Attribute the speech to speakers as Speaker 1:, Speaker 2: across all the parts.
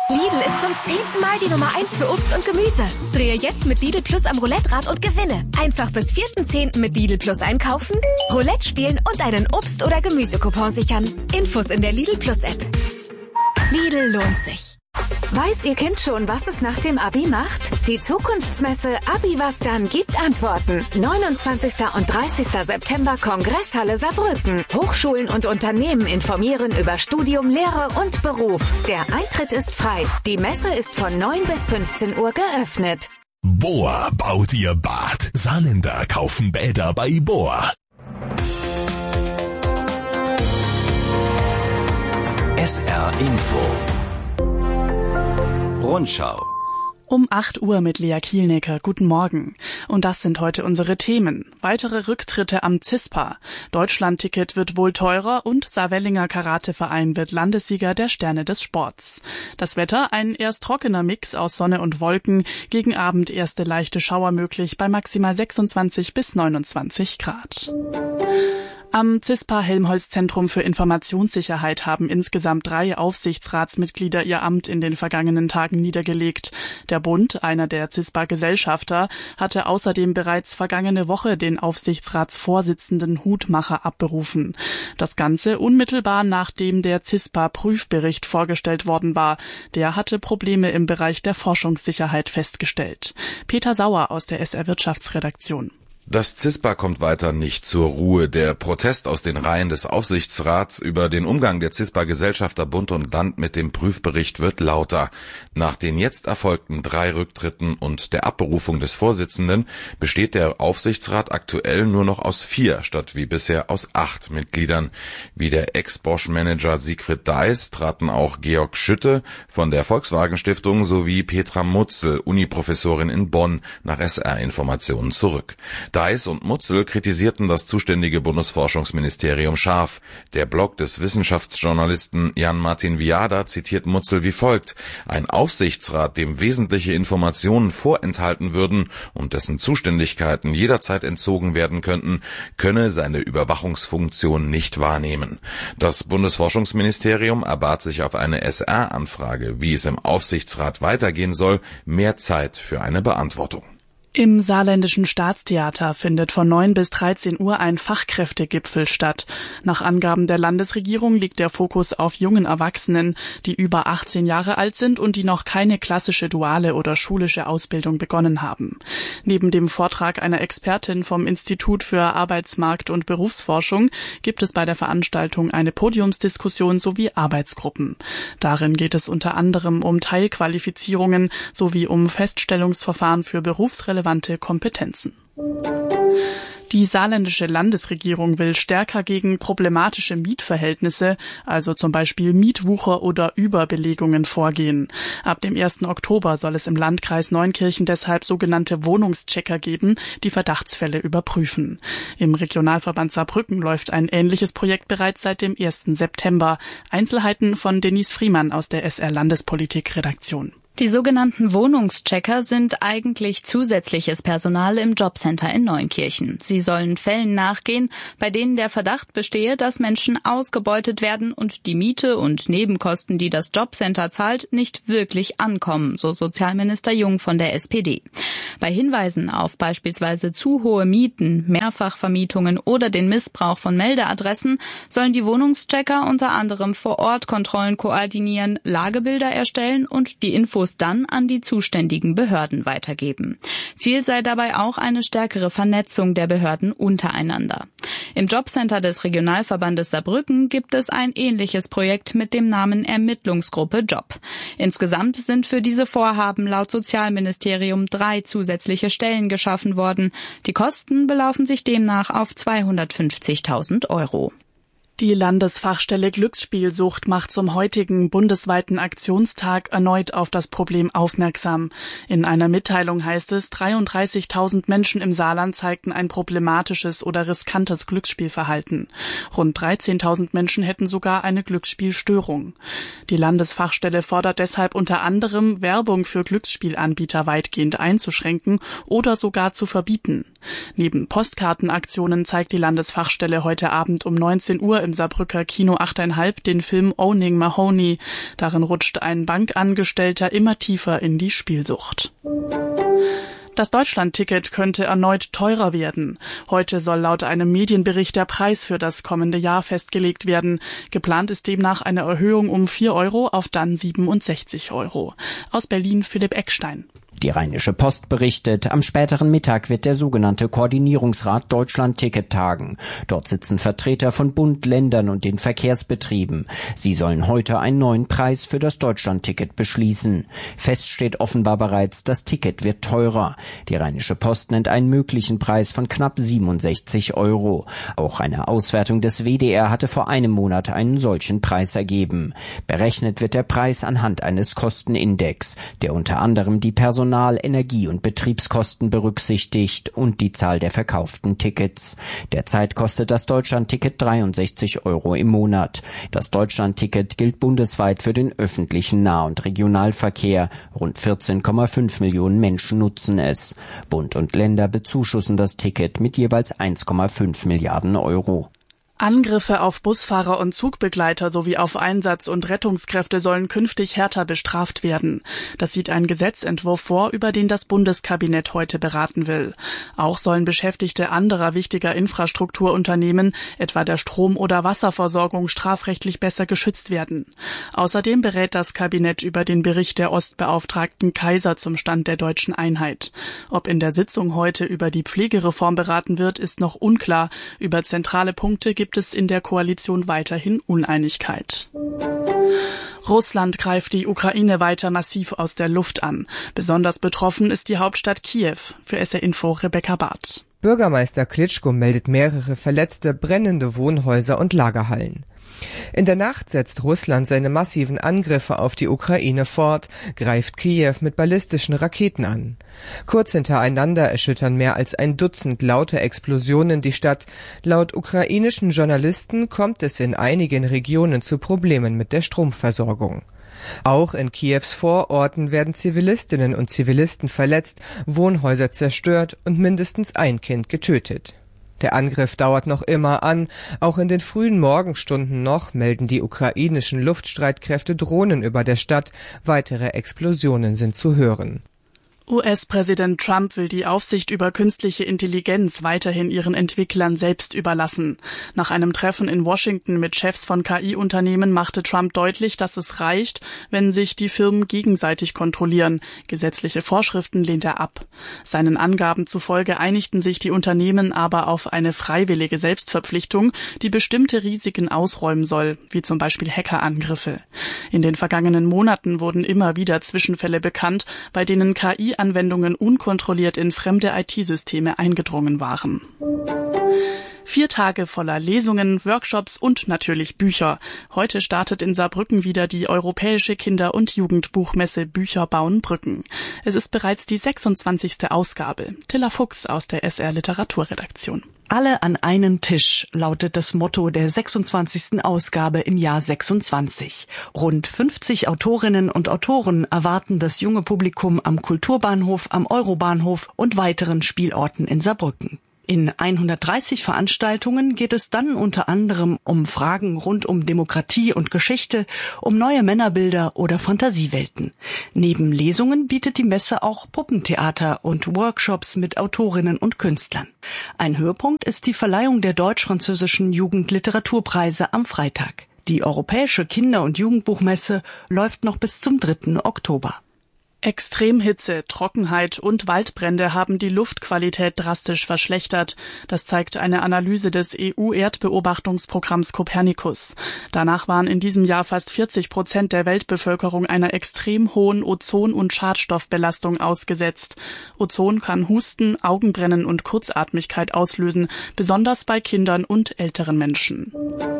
Speaker 1: Lidl ist zum 10. Mal die Nummer 1 für Obst und Gemüse. Drehe jetzt mit Lidl Plus am Roulette-Rad und gewinne. Einfach bis 4.10. mit Lidl Plus einkaufen, Roulette spielen und einen Obst- oder Gemüsecoupon sichern. Infos in der Lidl Plus App. Lidl lohnt sich.
Speaker 2: Weiß Ihr Kind schon, was es nach dem Abi macht? Die Zukunftsmesse Abi was dann gibt Antworten. 29. und 30. September Kongresshalle Saarbrücken. Hochschulen und Unternehmen informieren über Studium, Lehre und Beruf. Der Eintritt ist frei. Die Messe ist von 9 bis 15 Uhr geöffnet.
Speaker 3: Bohr baut ihr Bad. Saarländer kaufen Bäder bei Bohr.
Speaker 4: SR Info Rundschau.
Speaker 5: Um 8 Uhr mit Lea Kielnecker. Guten Morgen. Und das sind heute unsere Themen. Weitere Rücktritte am CISPA. Deutschlandticket wird wohl teurer und Saarwellinger Karateverein wird Landessieger der Sterne des Sports. Das Wetter, ein erst trockener Mix aus Sonne und Wolken. Gegen Abend erste leichte Schauer möglich bei maximal 26 bis 29 Grad. Am CISPA Helmholtz-Zentrum für Informationssicherheit haben insgesamt 3 Aufsichtsratsmitglieder ihr Amt in den vergangenen Tagen niedergelegt. Der Bund, einer der CISPA-Gesellschafter, hatte außerdem bereits vergangene Woche den Aufsichtsratsvorsitzenden Hutmacher abberufen. Das Ganze unmittelbar nachdem der CISPA-Prüfbericht vorgestellt worden war. Der hatte Probleme im Bereich der Forschungssicherheit festgestellt. Peter Sauer aus der SR Wirtschaftsredaktion.
Speaker 6: Das CISPA kommt weiter nicht zur Ruhe. Der Protest aus den Reihen des Aufsichtsrats über den Umgang der CISPA-Gesellschafter Bund und Land mit dem Prüfbericht wird lauter. Nach den jetzt erfolgten 3 Rücktritten und der Abberufung des Vorsitzenden besteht der Aufsichtsrat aktuell nur noch aus 4 statt wie bisher aus 8 Mitgliedern. Wie der Ex-Bosch-Manager Siegfried Deiß traten auch Georg Schütte von der Volkswagen-Stiftung sowie Petra Mutzel, Uniprofessorin in Bonn, nach SR-Informationen zurück. Deiß und Mutzel kritisierten das zuständige Bundesforschungsministerium scharf. Der Blog des Wissenschaftsjournalisten Jan-Martin Viada zitiert Mutzel wie folgt: Ein Aufsichtsrat, dem wesentliche Informationen vorenthalten würden und dessen Zuständigkeiten jederzeit entzogen werden könnten, könne seine Überwachungsfunktion nicht wahrnehmen. Das Bundesforschungsministerium erbat sich auf eine SR-Anfrage, wie es im Aufsichtsrat weitergehen soll, mehr Zeit für eine Beantwortung.
Speaker 5: Im Saarländischen Staatstheater findet von 9 bis 13 Uhr ein Fachkräftegipfel statt. Nach Angaben der Landesregierung liegt der Fokus auf jungen Erwachsenen, die über 18 Jahre alt sind und die noch keine klassische duale oder schulische Ausbildung begonnen haben. Neben dem Vortrag einer Expertin vom Institut für Arbeitsmarkt- und Berufsforschung gibt es bei der Veranstaltung eine Podiumsdiskussion sowie Arbeitsgruppen. Darin geht es unter anderem um Teilqualifizierungen sowie um Feststellungsverfahren für berufsrelevante Kompetenzen. Die saarländische Landesregierung will stärker gegen problematische Mietverhältnisse, also zum Beispiel Mietwucher oder Überbelegungen, vorgehen. Ab dem 1. Oktober soll es im Landkreis Neunkirchen deshalb sogenannte Wohnungschecker geben, die Verdachtsfälle überprüfen. Im Regionalverband Saarbrücken läuft ein ähnliches Projekt bereits seit dem 1. September. Einzelheiten von Denise Friemann aus der SR Landespolitik-Redaktion.
Speaker 7: Die sogenannten Wohnungschecker sind eigentlich zusätzliches Personal im Jobcenter in Neunkirchen. Sie sollen Fällen nachgehen, bei denen der Verdacht bestehe, dass Menschen ausgebeutet werden und die Miete und Nebenkosten, die das Jobcenter zahlt, nicht wirklich ankommen, so Sozialminister Jung von der SPD. Bei Hinweisen auf beispielsweise zu hohe Mieten, Mehrfachvermietungen oder den Missbrauch von Meldeadressen sollen die Wohnungschecker unter anderem vor Ort Kontrollen koordinieren, Lagebilder erstellen und die Infos dann an die zuständigen Behörden weitergeben. Ziel sei dabei auch eine stärkere Vernetzung der Behörden untereinander. Im Jobcenter des Regionalverbandes Saarbrücken gibt es ein ähnliches Projekt mit dem Namen Ermittlungsgruppe Job. Insgesamt sind für diese Vorhaben laut Sozialministerium 3 zusätzliche Stellen geschaffen worden. Die Kosten belaufen sich demnach auf 250.000 €.
Speaker 5: Die Landesfachstelle Glücksspielsucht macht zum heutigen bundesweiten Aktionstag erneut auf das Problem aufmerksam. In einer Mitteilung heißt es, 33.000 Menschen im Saarland zeigten ein problematisches oder riskantes Glücksspielverhalten. Rund 13.000 Menschen hätten sogar eine Glücksspielstörung. Die Landesfachstelle fordert deshalb unter anderem, Werbung für Glücksspielanbieter weitgehend einzuschränken oder sogar zu verbieten. Neben Postkartenaktionen zeigt die Landesfachstelle heute Abend um 19 Uhr im im Saarbrücker Kino 8,5 den Film Owning Mahoney. Darin rutscht ein Bankangestellter immer tiefer in die Spielsucht. Das Deutschland-Ticket könnte erneut teurer werden. Heute soll laut einem Medienbericht der Preis für das kommende Jahr festgelegt werden. Geplant ist demnach eine Erhöhung um 4 Euro auf dann 67 Euro. Aus Berlin Philipp Eckstein.
Speaker 8: Die Rheinische Post berichtet, am späteren Mittag wird der sogenannte Koordinierungsrat Deutschland-Ticket tagen. Dort sitzen Vertreter von Bund, Ländern und den Verkehrsbetrieben. Sie sollen heute einen neuen Preis für das Deutschland-Ticket beschließen. Fest steht offenbar bereits, das Ticket wird teurer. Die Rheinische Post nennt einen möglichen Preis von knapp 67 Euro. Auch eine Auswertung des WDR hatte vor einem Monat einen solchen Preis ergeben. Berechnet wird der Preis anhand eines Kostenindex, der unter anderem die Personal-, Energie- und Betriebskosten berücksichtigt und die Zahl der verkauften Tickets. Derzeit kostet das Deutschland-Ticket 63 Euro im Monat. Das Deutschland-Ticket gilt bundesweit für den öffentlichen Nah- und Regionalverkehr. Rund 14,5 Millionen Menschen nutzen es. Bund und Länder bezuschussen das Ticket mit jeweils 1,5 Milliarden Euro.
Speaker 5: Angriffe auf Busfahrer und Zugbegleiter sowie auf Einsatz- und Rettungskräfte sollen künftig härter bestraft werden. Das sieht ein Gesetzentwurf vor, über den das Bundeskabinett heute beraten will. Auch sollen Beschäftigte anderer wichtiger Infrastrukturunternehmen, etwa der Strom- oder Wasserversorgung, strafrechtlich besser geschützt werden. Außerdem berät das Kabinett über den Bericht der Ostbeauftragten Kaiser zum Stand der deutschen Einheit. Ob in der Sitzung heute über die Pflegereform beraten wird, ist noch unklar. Über zentrale Punkte gibt es in der Koalition weiterhin Uneinigkeit. Russland greift die Ukraine weiter massiv aus der Luft an. Besonders betroffen ist die Hauptstadt Kiew. Für SR Info Rebecca Barth.
Speaker 9: Bürgermeister Klitschko meldet mehrere Verletzte, brennende Wohnhäuser und Lagerhallen. In der Nacht setzt Russland seine massiven Angriffe auf die Ukraine fort, greift Kiew mit ballistischen Raketen an. Kurz hintereinander erschüttern mehr als ein Dutzend laute Explosionen die Stadt. Laut ukrainischen Journalisten kommt es in einigen Regionen zu Problemen mit der Stromversorgung. Auch in Kiews Vororten werden Zivilistinnen und Zivilisten verletzt, Wohnhäuser zerstört und mindestens ein Kind getötet. Der Angriff dauert noch immer an. Auch in den frühen Morgenstunden noch melden die ukrainischen Luftstreitkräfte Drohnen über der Stadt. Weitere Explosionen sind zu hören.
Speaker 5: US-Präsident Trump will die Aufsicht über künstliche Intelligenz weiterhin ihren Entwicklern selbst überlassen. Nach einem Treffen in Washington mit Chefs von KI-Unternehmen machte Trump deutlich, dass es reicht, wenn sich die Firmen gegenseitig kontrollieren. Gesetzliche Vorschriften lehnt er ab. Seinen Angaben zufolge einigten sich die Unternehmen aber auf eine freiwillige Selbstverpflichtung, die bestimmte Risiken ausräumen soll, wie zum Beispiel Hackerangriffe. In den vergangenen Monaten wurden immer wieder Zwischenfälle bekannt, bei denen KI-Anwendungen unkontrolliert in fremde IT-Systeme eingedrungen waren. 4 Tage voller Lesungen, Workshops und natürlich Bücher. Heute startet in Saarbrücken wieder die Europäische Kinder- und Jugendbuchmesse Bücher bauen Brücken. Es ist bereits die 26. Ausgabe. Tilla Fuchs aus der SR Literaturredaktion.
Speaker 10: Alle an einen Tisch lautet das Motto der 26. Ausgabe im Jahr 26. Rund 50 Autorinnen und Autoren erwarten das junge Publikum am Kulturbahnhof, am Eurobahnhof und weiteren Spielorten in Saarbrücken. In 130 Veranstaltungen geht es dann unter anderem um Fragen rund um Demokratie und Geschichte, um neue Männerbilder oder Fantasiewelten. Neben Lesungen bietet die Messe auch Puppentheater und Workshops mit Autorinnen und Künstlern. Ein Höhepunkt ist die Verleihung der deutsch-französischen Jugendliteraturpreise am Freitag. Die Europäische Kinder- und Jugendbuchmesse läuft noch bis zum 3. Oktober.
Speaker 5: Extremhitze, Trockenheit und Waldbrände haben die Luftqualität drastisch verschlechtert. Das zeigt eine Analyse des EU-Erdbeobachtungsprogramms Copernicus. Danach waren in diesem Jahr fast 40% der Weltbevölkerung einer extrem hohen Ozon- und Schadstoffbelastung ausgesetzt. Ozon kann Husten, Augenbrennen und Kurzatmigkeit auslösen, besonders bei Kindern und älteren Menschen.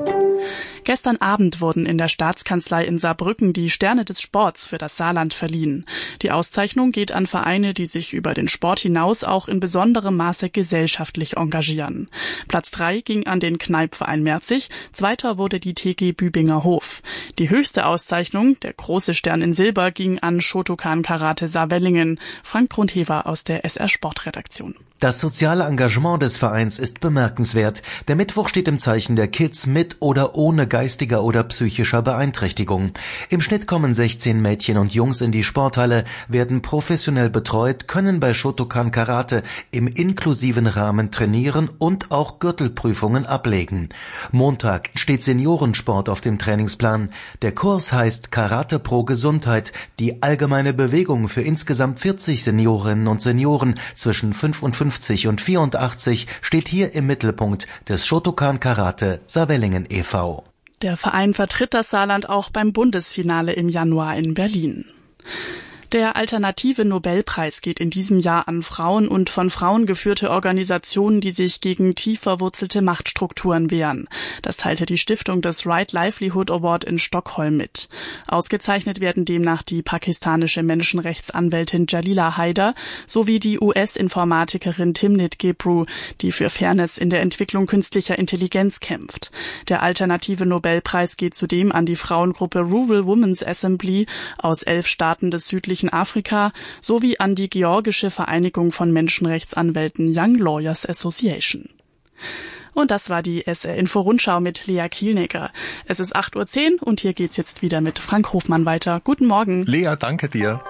Speaker 5: Gestern Abend wurden in der Staatskanzlei in Saarbrücken die Sterne des Sports für das Saarland verliehen. Die Auszeichnung geht an Vereine, die sich über den Sport hinaus auch in besonderem Maße gesellschaftlich engagieren. Platz 3 ging an den Kneipverein Merzig, zweiter wurde die TG Bübinger Hof. Die höchste Auszeichnung, der große Stern in Silber, ging an Shotokan Karate Saarwellingen. Frank Grundhever aus der SR Sportredaktion.
Speaker 11: Das soziale Engagement des Vereins ist bemerkenswert. Der Mittwoch steht im Zeichen der Kids mit oder ohne geistiger oder psychischer Beeinträchtigung. Im Schnitt kommen 16 Mädchen und Jungs in die Sporthalle, werden professionell betreut, können bei Shotokan Karate im inklusiven Rahmen trainieren und auch Gürtelprüfungen ablegen. Montag steht Seniorensport auf dem Trainingsplan. Der Kurs heißt Karate Pro Gesundheit, die allgemeine Bewegung für insgesamt 40 Seniorinnen und Senioren zwischen 55 und 84 steht hier im Mittelpunkt des Shotokan Karate Saarwellingen e.V.
Speaker 5: Der Verein vertritt das Saarland auch beim Bundesfinale im Januar in Berlin. Der Alternative Nobelpreis geht in diesem Jahr an Frauen und von Frauen geführte Organisationen, die sich gegen tief verwurzelte Machtstrukturen wehren. Das teilte die Stiftung des Right Livelihood Award in Stockholm mit. Ausgezeichnet werden demnach die pakistanische Menschenrechtsanwältin Jalila Haider sowie die US-Informatikerin Timnit Gebru, die für Fairness in der Entwicklung künstlicher Intelligenz kämpft. Der Alternative Nobelpreis geht zudem an die Frauengruppe Rural Women's Assembly aus 11 Staaten des südlichen Afrika sowie an die georgische Vereinigung von Menschenrechtsanwälten Young Lawyers Association. Und das war die SR Info Rundschau mit Lea Kielnecker. Es ist 8:10 Uhr und hier geht's jetzt wieder mit Frank Hofmann weiter. Guten Morgen.
Speaker 3: Lea, danke dir.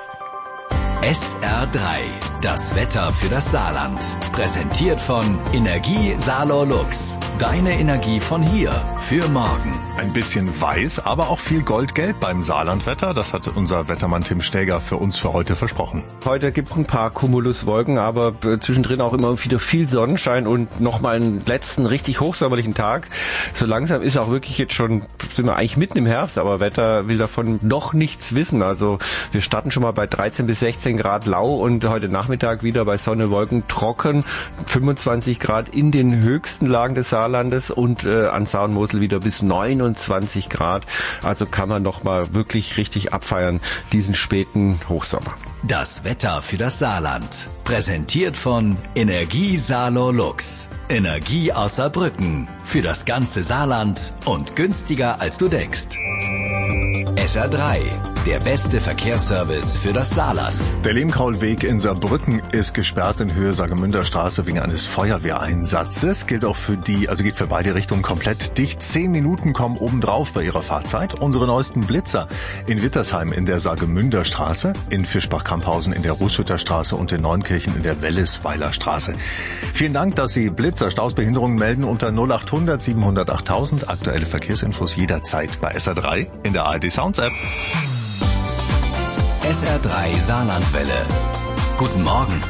Speaker 4: SR3, das Wetter für das Saarland. Präsentiert von Energie Saarlor-Lux. Deine Energie von hier für morgen.
Speaker 3: Ein bisschen weiß, aber auch viel Goldgelb beim Saarlandwetter. Das hat unser Wettermann Tim Stäger für uns für heute versprochen.
Speaker 12: Heute gibt es ein paar Cumuluswolken, aber zwischendrin auch immer wieder viel Sonnenschein und nochmal einen letzten richtig hochsommerlichen Tag. So langsam ist auch wirklich jetzt schon, sind wir eigentlich mitten im Herbst, aber Wetter will davon noch nichts wissen. Also wir starten schon mal bei 13 bis 16 Grad lau und heute Nachmittag wieder bei Sonne, Wolken trocken, 25 Grad in den höchsten Lagen des Saarlandes und an Saar und Mosel wieder bis 29 Grad. Also kann man noch mal wirklich richtig abfeiern, diesen späten Hochsommer.
Speaker 4: Das Wetter für das Saarland. Präsentiert von Energie Saarlor-Lux. Energie aus Saarbrücken. Für das ganze Saarland und günstiger als du denkst. SR3, der beste Verkehrsservice für das Saarland.
Speaker 3: Der Lehmkraulweg in Saarbrücken ist gesperrt in Höhe Saargemünder Straße wegen eines Feuerwehreinsatzes. Gilt auch für geht für beide Richtungen komplett dicht. 10 Minuten kommen obendrauf bei ihrer Fahrzeit. Unsere neuesten Blitzer in Wittersheim in der Saargemünder Straße, in Fischbach-Kamphausen in der Rußhütter Straße und in Neunkirchen in der Wellesweiler Straße. Vielen Dank, dass Sie Blitzer, Stausbehinderungen melden unter 0800 700 8000. Aktuelle Verkehrsinfos jederzeit bei SR3 in der ARD Sounds App.
Speaker 4: SR3 Saarlandwelle. Guten Morgen.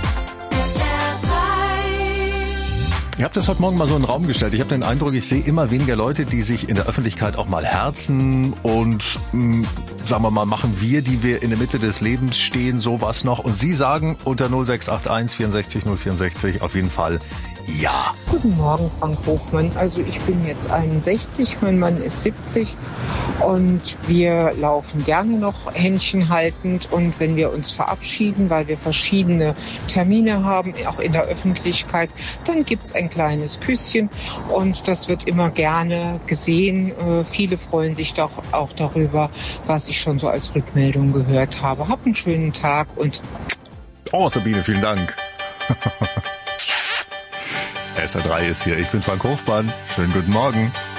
Speaker 3: Ich habe das heute Morgen mal so in den Raum gestellt. Ich habe den Eindruck, ich sehe immer weniger Leute, die sich in der Öffentlichkeit auch mal herzen und, sagen wir mal, machen wir, die wir in der Mitte des Lebens stehen, sowas noch. Und Sie sagen unter 0681 64 064 auf jeden Fall ja.
Speaker 13: Guten Morgen, Frank Hofmann. Also ich bin jetzt 61, mein Mann ist 70 und wir laufen gerne noch Händchen haltend und wenn wir uns verabschieden, weil wir verschiedene Termine haben, auch in der Öffentlichkeit, dann gibt's ein kleines Küsschen und das wird immer gerne gesehen. Viele freuen sich doch auch darüber, was ich schon so als Rückmeldung gehört habe. Hab einen schönen Tag und...
Speaker 3: Oh, Sabine, vielen Dank. SR3 ist hier. Ich bin Frank Hofmann. Schönen guten Morgen.